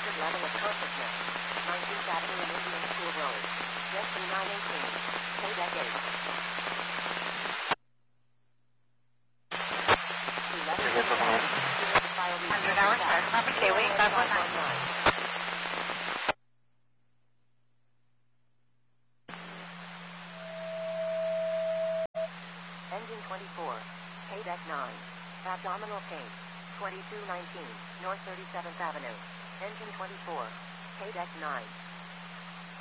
record level of consciousness. 19th Avenue and Indian School Road. Junction 918. Paydeck 8. 100 hours start. Okay, wait, 519. Engine 24. Paydeck 9. Abdominal pain. 2219. North 37th Avenue. Engine 24. Paydeck 9.